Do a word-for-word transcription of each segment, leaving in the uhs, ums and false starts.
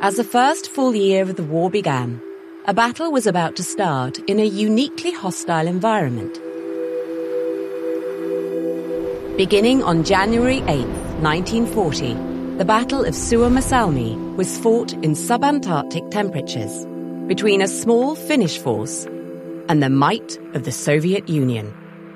As the first full year of the war began, a battle was about to start in a uniquely hostile environment. Beginning on January eighth, nineteen forty, the Battle of Suomussalmi was fought in subantarctic temperatures between a small Finnish force and the might of the Soviet Union.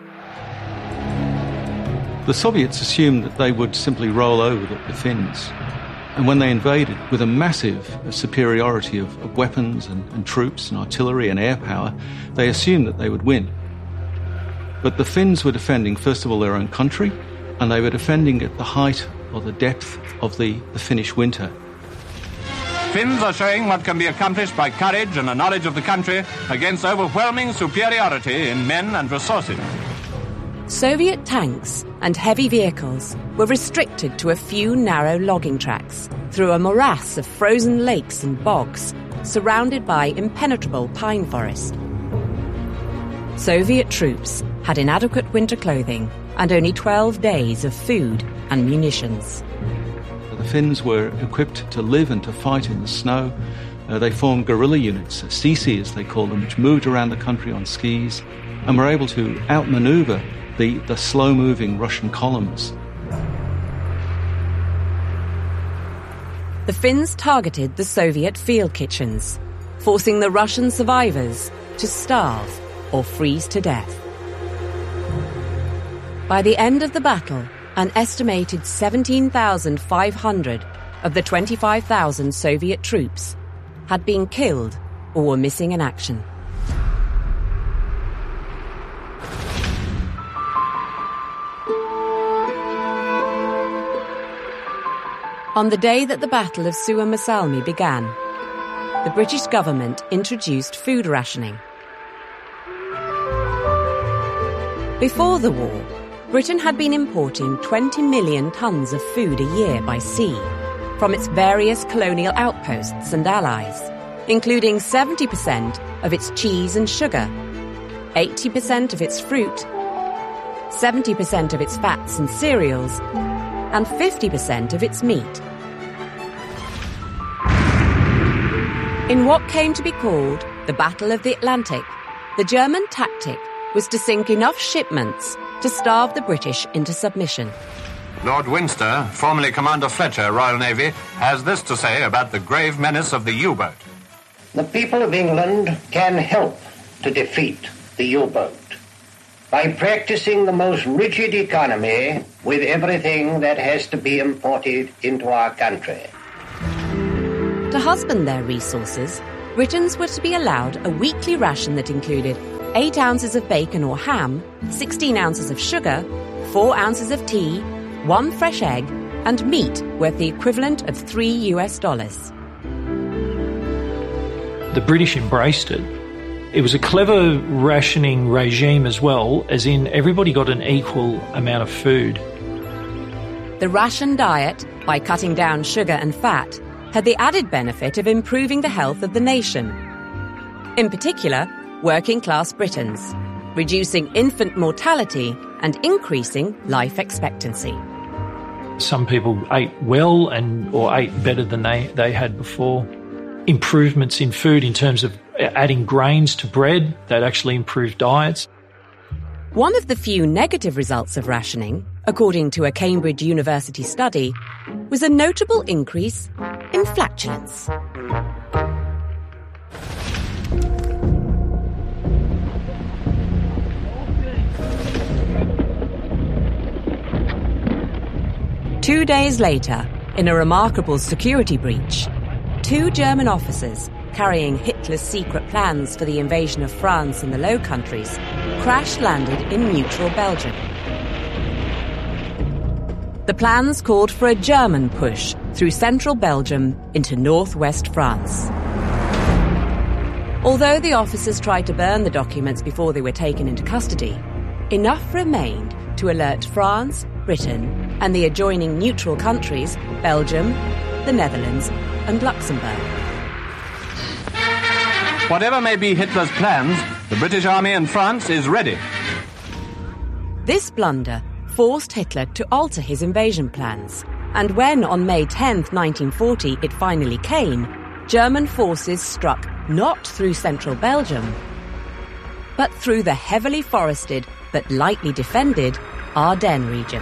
The Soviets assumed that they would simply roll over the, the Finns. And when they invaded with a massive superiority of, of weapons and, and troops and artillery and air power, they assumed that they would win. But the Finns were defending, first of all, their own country, and they were defending at the height or the depth of the, the Finnish winter. Finns are showing what can be accomplished by courage and a knowledge of the country against overwhelming superiority in men and resources. Soviet tanks and heavy vehicles were restricted to a few narrow logging tracks through a morass of frozen lakes and bogs, surrounded by impenetrable pine forest. Soviet troops had inadequate winter clothing and only twelve days of food and munitions. The Finns were equipped to live and to fight in the snow. Uh, they formed guerrilla units, Sisi as they called them, which moved around the country on skis and were able to outmaneuver the, the slow-moving Russian columns. The Finns targeted the Soviet field kitchens, forcing the Russian survivors to starve or freeze to death. By the end of the battle, an estimated seventeen thousand five hundred of the twenty-five thousand Soviet troops had been killed or were missing in action. On the day that the Battle of Suomussalmi began, the British government introduced food rationing. Before the war, Britain had been importing twenty million tons of food a year by sea from its various colonial outposts and allies, including seventy percent of its cheese and sugar, eighty percent of its fruit, seventy percent of its fats and cereals, and fifty percent of its meat. In what came to be called the Battle of the Atlantic, the German tactic was to sink enough shipments to starve the British into submission. Lord Winster, formerly Commander Fletcher, Royal Navy, has this to say about the grave menace of the U-boat. The people of England can help to defeat the U-boat by practicing the most rigid economy with everything that has to be imported into our country. To husband their resources, Britons were to be allowed a weekly ration that included eight ounces of bacon or ham, sixteen ounces of sugar, four ounces of tea, one fresh egg, and meat worth the equivalent of three U S dollars. The British embraced it. It was a clever rationing regime as well, as in everybody got an equal amount of food. The ration diet, by cutting down sugar and fat, had the added benefit of improving the health of the nation. In particular, working-class Britons, reducing infant mortality and increasing life expectancy. Some people ate well and or ate better than they, they had before. Improvements in food in terms of adding grains to bread, that actually improved diets. One of the few negative results of rationing, according to a Cambridge University study, was a notable increase in flatulence. Two days later, in a remarkable security breach, two German officers carrying Hitler's secret plans for the invasion of France and the Low Countries crash-landed in neutral Belgium. The plans called for a German push through central Belgium into northwest France. Although the officers tried to burn the documents before they were taken into custody, enough remained to alert France, Britain, and the adjoining neutral countries, Belgium, the Netherlands, and Luxembourg. Whatever may be Hitler's plans, the British Army in France is ready. This blunder forced Hitler to alter his invasion plans, and when on May tenth, nineteen forty, it finally came, German forces struck not through central Belgium, but through the heavily forested but lightly defended Ardennes region.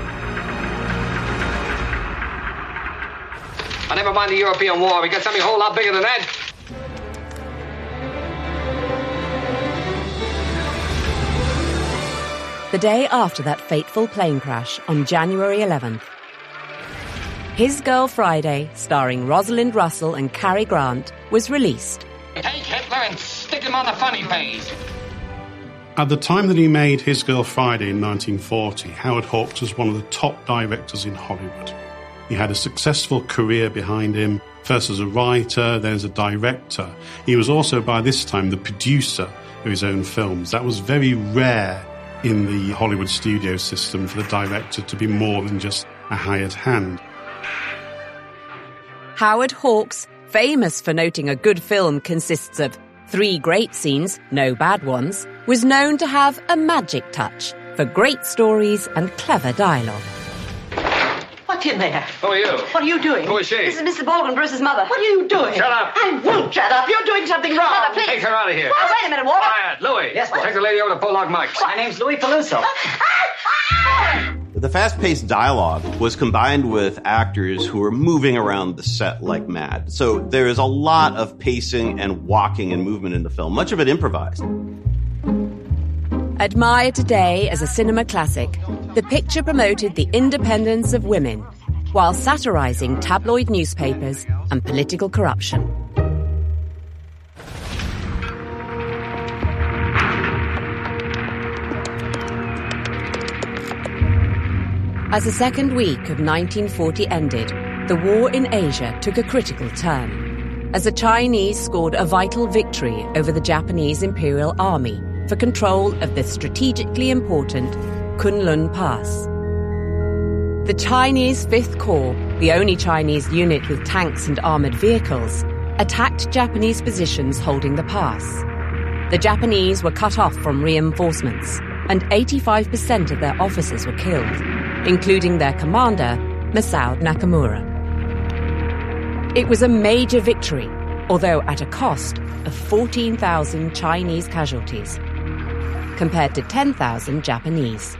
But never mind the European war, we got something a whole lot bigger than that. The day after that fateful plane crash on January eleventh, His Girl Friday, starring Rosalind Russell and Cary Grant, was released. Take Hitler and stick him on the funny page. At the time that he made His Girl Friday in nineteen forty, Howard Hawks was one of the top directors in Hollywood. He had a successful career behind him, first as a writer, then as a director. He was also, by this time, the producer of his own films. That was very rare in the Hollywood studio system for the director to be more than just a hired hand. Howard Hawks, famous for noting a good film consists of three great scenes, no bad ones, was known to have a magic touch for great stories and clever dialogue. What's in there? Who are you? What are you doing? Who is she? This is Missus Baldwin, Bruce's mother. What are you doing? Shut up. I won't shut up. You're doing something wrong. Mother, please. Take her out of here. Well, wait a minute, Walter. Quiet, Louis. Yes, what? Take the lady over to Pollock Mike's. My name's Louis Peluso. The fast-paced dialogue was combined with actors who were moving around the set like mad. So there is a lot of pacing and walking and movement in the film, much of it improvised. Admired today as a cinema classic, the picture promoted the independence of women while satirizing tabloid newspapers and political corruption. As the second week of nineteen forty ended, the war in Asia took a critical turn, as the Chinese scored a vital victory over the Japanese Imperial Army for control of the strategically important Kunlun Pass. The Chinese Fifth Corps, the only Chinese unit with tanks and armoured vehicles, attacked Japanese positions holding the pass. The Japanese were cut off from reinforcements, and eighty-five percent of their officers were killed, including their commander, Masao Nakamura. It was a major victory, although at a cost of fourteen thousand Chinese casualties, compared to ten thousand Japanese.